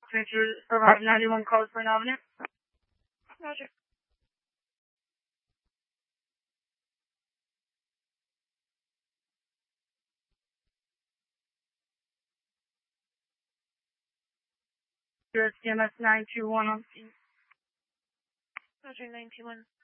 Survivor 91 Cold Spring Avenue. Roger. CMS 921 on scene. Roger, 921.